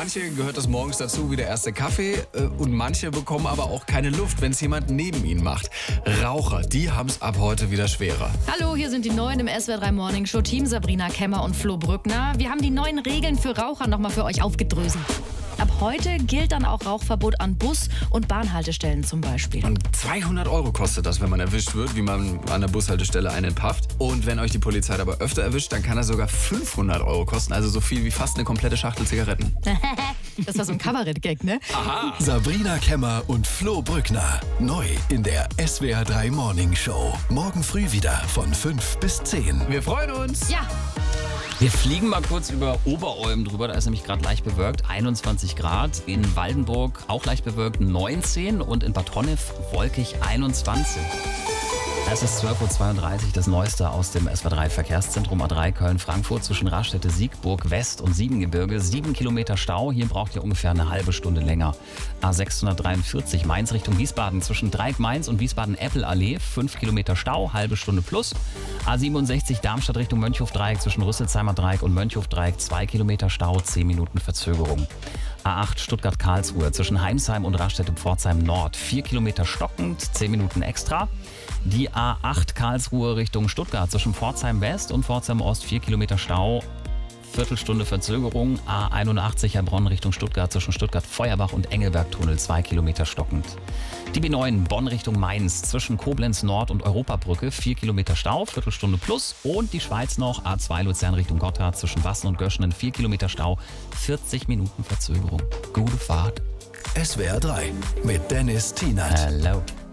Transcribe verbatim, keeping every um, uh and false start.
manche gehört das morgens dazu wie der erste Kaffee äh, und manche bekommen aber auch keine Luft, wenn es jemand neben ihnen macht. Raucher, die haben es ab heute wieder schwerer. Hallo, hier sind die Neuen im S W R drei Morning Show Team Sabrina Kemmer und Flo Brückner. Wir haben die neuen Regeln für Raucher nochmal für euch aufgedröselt. Ab heute gilt dann auch Rauchverbot an Bus- und Bahnhaltestellen zum Beispiel. Und zweihundert Euro kostet das, wenn man erwischt wird, wie man an der Bushaltestelle einen pafft. Und wenn euch die Polizei aber öfter erwischt, dann kann er sogar fünfhundert Euro kosten. Also so viel wie fast eine komplette Schachtel Zigaretten. Das war so ein Kabarett-Gag, ne? Aha! Sabrina Kemmer und Flo Brückner. Neu in der S W R drei Morning Show. Morgen früh wieder von fünf bis zehn. Wir freuen uns! Ja. Wir fliegen mal kurz über Oberolm drüber, da ist nämlich gerade leicht bewölkt, einundzwanzig Grad. In Waldenburg auch leicht bewölkt, neunzehn und in Bad Honnef wolkig, einundzwanzig. Es ist zwölf Uhr zweiunddreißig, das Neueste aus dem S W R drei Verkehrszentrum A drei Köln-Frankfurt zwischen Raststätte Siegburg West und Siebengebirge. Sieben Kilometer Stau, hier braucht ihr ungefähr eine halbe Stunde länger. A sechshundertdreiundvierzig Mainz Richtung Wiesbaden zwischen Dreieck-Mainz und Wiesbaden-Eppel-Allee. Fünf Kilometer Stau, halbe Stunde plus. A siebenundsechzig Darmstadt Richtung Mönchhof-Dreieck zwischen Rüsselsheimer Dreieck und Mönchhof-Dreieck. Zwei Kilometer Stau, zehn Minuten Verzögerung. A acht Stuttgart-Karlsruhe zwischen Heimsheim und Raststätte-Pforzheim Nord. Vier Kilometer stockend, zehn Minuten extra. Die A acht Karlsruhe Richtung Stuttgart zwischen Pforzheim West und Pforzheim Ost. Vier Kilometer Stau, Viertelstunde Verzögerung. A einundachtzig Heilbronn Richtung Stuttgart zwischen Stuttgart-Feuerbach und Engelberg-Tunnel. Zwei Kilometer stockend. Die B neun Bonn Richtung Mainz zwischen Koblenz Nord und Europabrücke. Vier Kilometer Stau, Viertelstunde plus. Und die Schweiz noch. A zwei Luzern Richtung Gotthard zwischen Wassen und Göschenen. Vier Kilometer Stau, vierzig Minuten Verzögerung. Gute Fahrt. S W R drei mit Dennis Tienert. Hello.